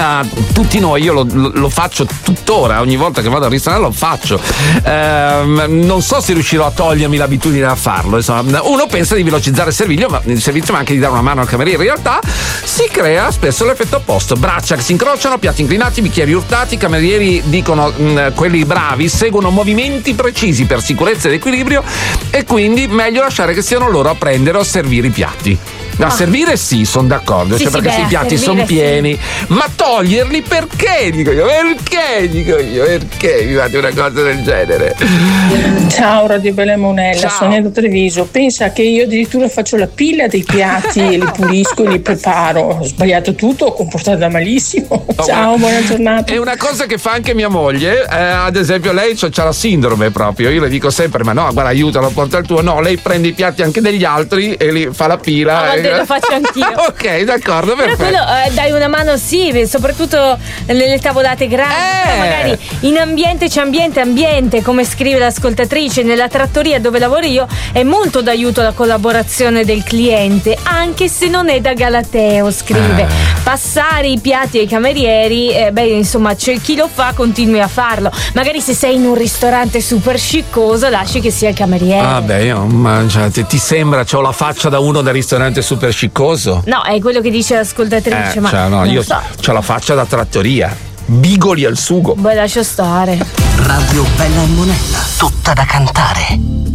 tutti noi, io lo faccio tuttora, ogni volta che vado al ristorante lo faccio. Non so se riuscirò a togliermi l'abitudine a farlo, insomma. Uno pensa di velocizzare il servizio, ma anche di dare una mano al cameriere. In realtà si crea spesso l'effetto opposto: braccia che si incrociano, piatti inclinati, bicchieri urtati. I camerieri dicono, quelli bravi seguono movimenti precisi per sicurezza ed equilibrio, e quindi meglio lasciare che siano loro a prendere o a servire i piatti. Da servire sì, sono d'accordo, Sì, perché se i piatti sono pieni, ma toglierli perché? Dico io, perché mi fate una cosa del genere? Ciao Radio Bella Monella, Ciao. Sonia da Treviso. Pensa che io addirittura faccio la pila dei piatti e li pulisco e li preparo. Ho sbagliato tutto, ho comportato malissimo. Ciao, buona giornata. È una cosa che fa anche mia moglie, ad esempio lei c'ha la sindrome proprio, io le dico sempre, ma no, guarda, aiutalo, porta il tuo. No, lei prende i piatti anche degli altri e li fa la pila. Lo faccio anch'io. Ok, d'accordo, però perfetto. quello dai una mano, sì, soprattutto nelle tavolate grandi. Però magari in ambiente, come scrive l'ascoltatrice, nella trattoria dove lavoro io, è molto d'aiuto la collaborazione del cliente, anche se non è da galateo, scrive. Passare i piatti ai camerieri, insomma, c'è chi lo fa, continui a farlo. Magari se sei in un ristorante super sciccoso, lasci che sia il cameriere. Ti sembra c'ho la faccia da uno del ristorante super sciccoso? No, è quello che dice l'ascoltatrice, io c'ho la faccia da trattoria. Bigoli al sugo. Lascia stare. Radio Bella e Monella, tutta da cantare.